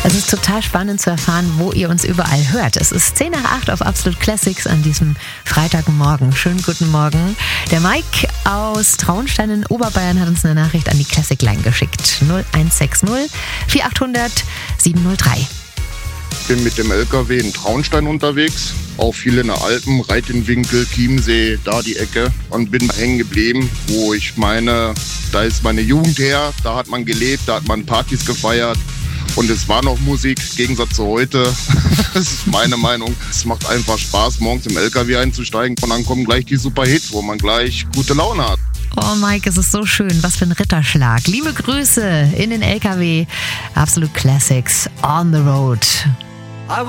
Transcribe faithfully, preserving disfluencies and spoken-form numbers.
Es ist total spannend zu erfahren, wo ihr uns überall hört. Es ist zehn nach acht auf Absolut Classics an diesem Freitagmorgen. Schönen guten Morgen. Der Mike aus Traunstein in Oberbayern hat uns eine Nachricht an die Classic Line geschickt. null eins sechs null vier acht null null sieben null drei. Ich bin mit dem L K W in Traunstein unterwegs, auch viel in der Alpen, Reitenwinkel, Chiemsee, da die Ecke, und bin hängen geblieben, wo ich meine, da ist meine Jugend her, da hat man gelebt, da hat man Partys gefeiert und es war noch Musik, im Gegensatz zu heute. Das ist meine Meinung. Es macht einfach Spaß, morgens im L K W einzusteigen und dann kommen gleich die Superhits, wo man gleich gute Laune hat. Oh Mike, es ist so schön. Was für ein Ritterschlag. Liebe Grüße in den L K W. Absolut Classics on the road.